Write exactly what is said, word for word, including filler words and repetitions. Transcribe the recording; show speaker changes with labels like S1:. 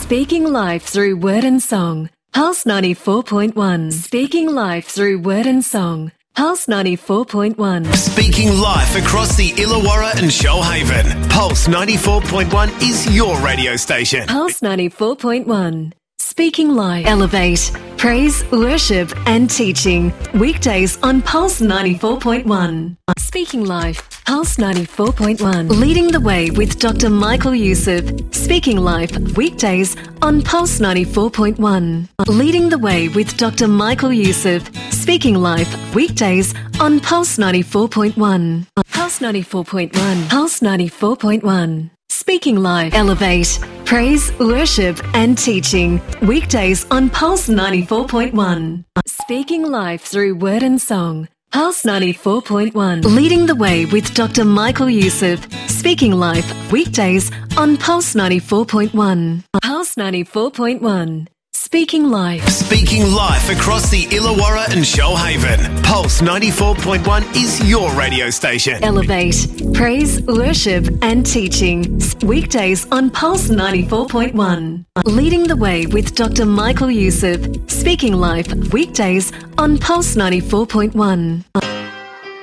S1: Speaking life through word and song. Pulse ninety-four point one. Speaking life through word and song. Pulse ninety-four point one.
S2: Speaking life across the Illawarra and Shoalhaven. Pulse ninety-four point one is your radio station.
S1: Pulse ninety-four point one. Speaking life. Elevate, praise, worship and teaching. Weekdays on Pulse ninety-four point one. Speaking life. Pulse ninety-four point one. Leading the way with Doctor Michael Youssef. Speaking life. Weekdays on Pulse ninety-four point one. Leading the way with Doctor Michael Youssef. Speaking life. Weekdays on Pulse ninety-four point one. Pulse ninety-four point one. Pulse ninety-four point one. Speaking life. Elevate, praise, worship and teaching. Weekdays on Pulse ninety-four point one. Speaking life through word and song. Pulse ninety-four point one. Leading the way with Doctor Michael Youssef. Speaking life. Weekdays on Pulse ninety-four point one. Pulse ninety-four point one. Speaking life.
S2: Speaking life across the Illawarra and Shoalhaven. Pulse ninety-four point one is your radio station.
S1: Elevate, praise, worship and teaching. Weekdays on Pulse ninety-four point one. Leading the way with Doctor Michael Youssef. Speaking life. Weekdays on Pulse ninety-four point one.